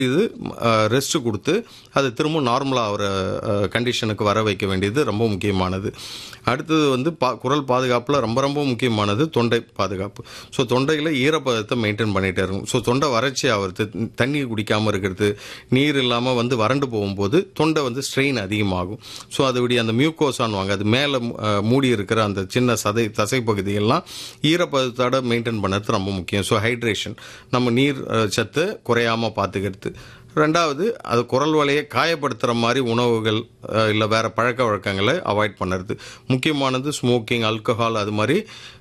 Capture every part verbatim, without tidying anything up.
இது ரெஸ்ட் கொடுத்து அது திரும்ப நார்மலாக ஒரு கண்டிஷனுக்கு வர வைக்க வேண்டியது ரொம்ப முக்கியமானது. அடுத்தது வந்து பா குரல் பாதுகாப்பில் ரொம்ப ரொம்ப முக்கியமானது தொண்டை பாதுகாப்பு. ஸோ தொண்டையில் ஈரப்பதத்தை மெயின்டைன் பண்ணிகிட்டே இருக்கும். ஸோ தொண்டை வறட்சி ஆகிறது, தண்ணி குடிக்காமல் இருக்கிறது, நீர் இல்லாமல் வந்து வறண்டு போகும்போது தொண்டை வந்து ஸ்ட்ரெயின் அதிகமாகும். ஸோ அதோடைய அந்த மியூக்கோசான்வாங்க, அது மேலே மூடி இருக்கிற அந்த சின்ன சதை தசை பகுதியெல்லாம் ஈரப்பதத்தோட மெயின்டைன் பண்ணுறது ரொம்ப முக்கியம். ஸோ ஹைட்ரேஷன், நம்ம நீர் சத்து குறையாமல் பார்த்துக்கிறது. ரெண்டாவது, அது குரல் வலையை காயப்படுத்துகிற மாதிரி உணவுகள் இல்லை வேறு பழக்க வழக்கங்களை அவாய்ட் பண்ணுறது. முக்கியமானது ஸ்மோக்கிங், ஆல்கஹால், அது மாதிரி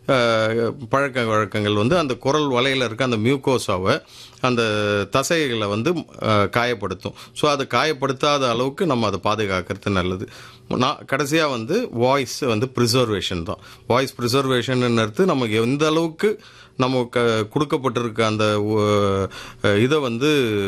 பழக்க வழக்கங்கள் வந்து அந்த குரல் வலையில் இருக்க அந்த மியூக்கோசாவை, அந்த தசைகளை வந்து காயப்படுத்தும். ஸோ அதை காயப்படுத்தாத அளவுக்கு நம்ம அதை பாதுகாக்கிறது நல்லது. நான் கடைசியாக வந்து வாய்ஸ் வந்து ப்ரிசர்வேஷன் தான். வாய்ஸ் ப்ரிசர்வேஷன்ன்றது நமக்கு எந்த அளவுக்கு நம்ம க கொடுக்கப்பட்டிருக்க அந்த இதை வந்து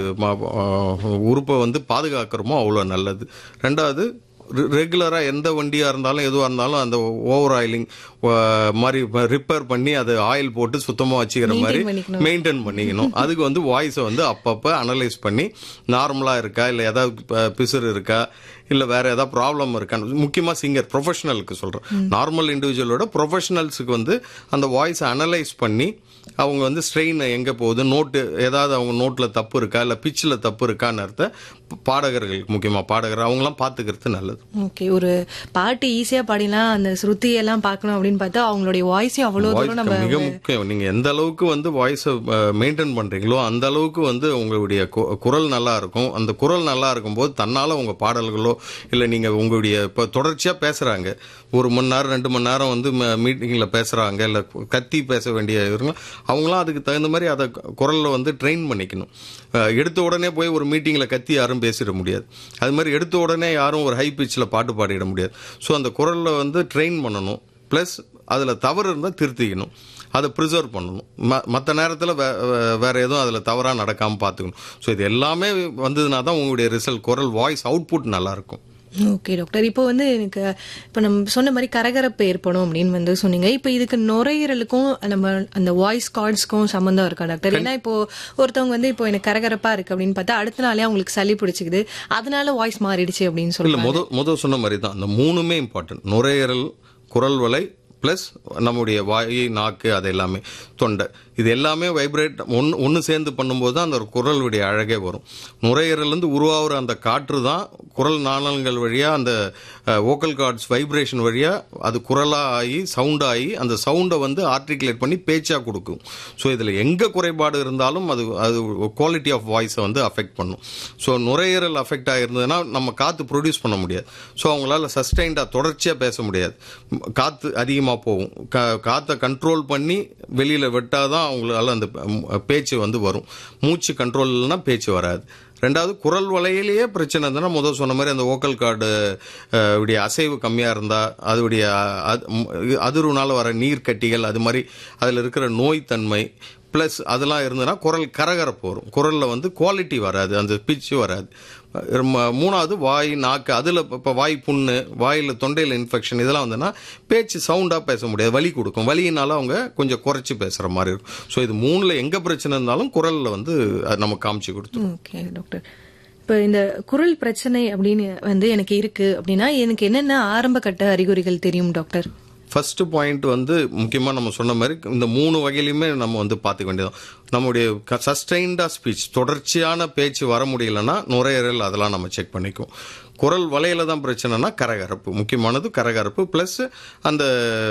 உறுப்பை வந்து பாதுகாக்கிறோமோ அவ்வளோ நல்லது. ரெண்டாவது, ரெகுலராக எந்த வண்டியாக இருந்தாலும் எதுவாக இருந்தாலும் அந்த ஓவர் ஆயிலிங் மாதிரி ரிப்பேர் பண்ணி அதை ஆயில் போட்டு சுத்தமாக வச்சுக்கிற மாதிரி மெயின்டைன் பண்ணிக்கணும். அதுக்கு வந்து வாய்ஸை வந்து அப்பப்போ அனலைஸ் பண்ணி நார்மலாக இருக்கா, இல்லை ஏதாவது பிசுறு இருக்கா, இல்லை வேறு ஏதாவது ப்ராப்ளம் இருக்கான்னு, முக்கியமாக சிங்கர் ப்ரொஃபஷனலுக்கு சொல்கிறேன். நார்மல் இண்டிவிஜுவலோட ப்ரொஃபஷனல்ஸுக்கு வந்து அந்த வாய்ஸை அனலைஸ் பண்ணி அவங்க வந்து ஸ்ட்ரெயின் எங்கே போகுது, நோட்டு ஏதாவது அவங்க நோட்டில் தப்பு இருக்கா, இல்லை பிச்சில் தப்பு இருக்கான்னு அர்த்த பாடகர்களுக்கு, முக்கியமாக பாடகர் அவங்களாம் பார்த்துக்கிறது நல்லது. ஓகே, ஒரு பாட்டு ஈஸியாக பாடினா அந்த ஸ்ருதியெல்லாம் பார்க்கணும் அப்படின்னு பார்த்தா அவங்களுடைய வாய்ஸையும் அவ்வளோ தூரம் நம்ம மிக முக்கியம். நீங்கள் எந்த அளவுக்கு வந்து வாய்ஸை மெயின்டைன் பண்ணுறீங்களோ அந்த அளவுக்கு வந்து உங்களுடைய குரல் நல்லா இருக்கும். அந்த குரல் நல்லா இருக்கும்போது தன்னால் உங்கள் பாடல்களோ, இல்லை நீங்கள் உங்களுடைய இப்போ தொடர்ச்சியாக பேசுகிறாங்க, ஒரு மணி நேரம் ரெண்டு மணி நேரம் வந்து மீட்டிங்கில் பேசுகிறாங்க, இல்லை கத்தி பேச வேண்டிய இருங்க, அவங்களாம் அதுக்கு தகுந்த மாதிரி அதை குரலில் வந்து ட்ரெயின் பண்ணிக்கணும். எடுத்த உடனே போய் ஒரு மீட்டிங்கில் கத்தி யாரும் பேசிட முடியாது. அது மாதிரி எடுத்த உடனே யாரும் ஒரு ஹை பிச்சில் பாட்டு பாடிட முடியாது. ஸோ அந்த குரலில் வந்து ட்ரெயின் பண்ணணும். ப்ளஸ் அதில் தவறு இருந்தால் திருத்திக்கணும், அதை ப்ரிசர்வ் பண்ணணும். ம மற்ற நேரத்தில் வே வேறு எதுவும் அதில் தவறாக நடக்காமல் பார்த்துக்கணும். ஸோ இது எல்லாமே வந்ததுனா தான் உங்களுடைய ரிசல்ட், குரல் வாய்ஸ் அவுட்புட் நல்லாயிருக்கும். ஓகே டாக்டர், இப்போ வந்து எனக்கு இப்போ நம்ம சொன்ன மாதிரி கரகரப்பு ஏற்படும் அப்படின்னு வந்து சொன்னீங்க. இப்போ இதுக்கு நுரையீரலுக்கும் நம்ம அந்த வாய்ஸ் கார்ட்ஸ்க்கும் சம்மந்தம் இருக்கா டாக்டர்? ஏன்னா இப்போ ஒருத்தவங்க வந்து இப்போ எனக்கு கரகரப்பா இருக்கு அப்படின்னு பார்த்தா அடுத்த நாளே அவங்களுக்கு சளி பிடிச்சிக்குது, அதனால வாய்ஸ் மாறிடுச்சு அப்படின்னு சொல்லி. இல்லை, முத முதல் சொன்ன மாதிரி தான் அந்த மூணுமே இம்பார்ட்டன்ட். நுரையீரல், குரல் வலை, ப்ளஸ் நம்முடைய வாய், நாக்கு, அது எல்லாமே தொண்டை, இது எல்லாமே வைப்ரேட் ஒன்று ஒன்று சேர்ந்து பண்ணும்போது தான் அந்த குரலுடைய அழகே வரும். நுரையீரலேருந்து உருவாகிற அந்த காற்று தான் குரல் நாளங்கள் வழியாக அந்த வோக்கல் கார்ட்ஸ் வைப்ரேஷன் வழியாக அது குரலாக ஆகி சவுண்டாகி அந்த சவுண்டை வந்து ஆர்டிகுலேட் பண்ணி பேச்சாக கொடுக்கும். ஸோ இதில் எங்கே குறைபாடு இருந்தாலும் அது அது குவாலிட்டி ஆஃப் வாய்ஸை வந்து அஃபெக்ட் பண்ணும். ஸோ நுரையீரல் அஃபெக்ட் ஆகிருந்ததுன்னா நம்ம காற்று ப்ரொடியூஸ் பண்ண முடியாது. ஸோ அவங்களால சஸ்டைண்டாக தொடர்ச்சியாக பேச முடியாது, காற்று அதிகமாக போகும். கா காற்றை கண்ட்ரோல் பண்ணி வெளியில் விட்டால் தான் அவங்களால அந்த பேச்சு வந்து வரும். மூச்சு கண்ட்ரோல் இல்லைன்னா பேச்சு வராது. ரெண்டாவது, குரல் வலையிலேயே பிரச்சனை இருந்ததுன்னா முதல் சொன்ன மாதிரி அந்த வோக்கல் கார்டு உடைய அசைவு கம்மியாக இருந்தால், அதோடைய அதிர்வுனால வர நீர் கட்டிகள், அது மாதிரி அதில் இருக்கிற நோய்த்தன்மை ப்ளஸ் அதெல்லாம் இருந்ததுன்னா குரல் கரகரப்பு வரும், குரலில் வந்து குவாலிட்டி வராது, அந்த பிச்சு வராது. மூணாவது, வாய், நாக்கு, அதில் இப்போ வாய் புண்ணு, வாயில் தொண்டையில் இன்ஃபெக்ஷன், இதெல்லாம் வந்ததுன்னா பேச்சு சவுண்டாக பேச முடியாது, வலி கொடுக்கும். வலியினால அவங்க கொஞ்சம் குறைச்சி பேசுகிற மாதிரி இருக்கும். ஸோ இது மூணில் எங்கே பிரச்சனை இருந்தாலும் குரலில் வந்து நம்ம காமிச்சு கொடுத்தோம். ஓகே டாக்டர், இப்போ இந்த குரல் பிரச்சனை அப்படின்னு வந்து எனக்கு இருக்கு அப்படின்னா எனக்கு என்னென்ன ஆரம்ப கட்ட அறிகுறிகள் தெரியும் டாக்டர்? ஃபர்ஸ்ட் பாயிண்ட் வந்து முக்கியமாக நம்ம சொன்ன மாதிரி இந்த மூணு வகையிலுமே நம்ம வந்து பார்த்துக்க வேண்டியது. நம்முடைய சஸ்டைன்டா ஸ்பீச், தொடர்ச்சியான பேச்சு வர முடியலன்னா நுரையீரல் அதெல்லாம் நம்ம செக் பண்ணிக்குவோம். குரல் வலையில தான் பிரச்சனைனா கரகரப்பு, முக்கியமானது கரகரப்பு ப்ளஸ் அந்த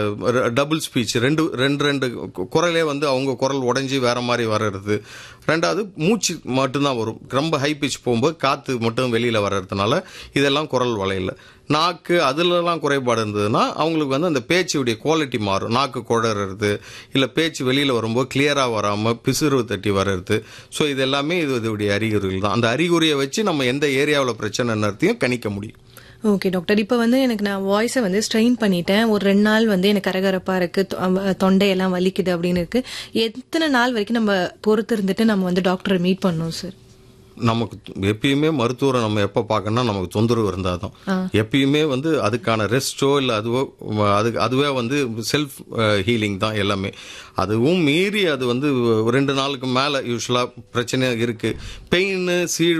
டபுள் ஸ்பீச், ரெண்டு ரெண்டு ரெண்டு குரலே வந்து அவங்க குரல் உடஞ்சி வேற மாதிரி வர்றது. ரெண்டாவது, மூச்சு மட்டும்தான் வரும், ரொம்ப ஹை பிச் போகும்போது காற்று மட்டும் வெளியில் வர்றதுனால இதெல்லாம் குரல் வலையில். நாக்கு, அதுலலாம் குறைபாடு இருந்ததுன்னா அவங்களுக்கு வந்து அந்த பேச்சுடைய குவாலிட்டி மாறும், நாக்கு குழறது, இல்லை பேச்சு வெளியில் வரும்போது கிளியராக வராமல் பிசுறு தட்டி வர்றது. ஸோ இது எல்லாமே இது இதோடைய அறிகுறிகள் தான். அந்த அறிகுறியை வச்சு நம்ம எந்த ஏரியாவில் பிரச்சனைத்தையும் கணிக்க முடியும். ஓகே டாக்டர், இப்போ வந்து எனக்கு நான் வாய்ஸை வந்து ஸ்ட்ரெயின் பண்ணிட்டேன், ஒரு ரெண்டு நாள் வந்து எனக்கு கரகரப்பா இருக்கு, தொண்டையெல்லாம் வலிக்குது அப்படின்னு இருக்கு, எத்தனை நாள் வரைக்கும் நம்ம பொறுத்து இருந்துட்டு நம்ம வந்து டாக்டரை மீட் பண்ணணும் சார்? நமக்கு எப்பயுமே மருத்துவரை நம்ம எப்போ பார்க்கணும்னா நமக்கு தொந்தரவு இருந்தால் தான். எப்பயுமே வந்து அதுக்கான ரெஸ்ட்டோ இல்லை அதுவோ அது அதுவே வந்து செல்ஃப் ஹீலிங் தான் எல்லாமே. அதுவும் மீறி அது வந்து ரெண்டு நாளுக்கு மேலே யூஸ்வலாக பிரச்சனையாக இருக்குது, பெயின் சீழ்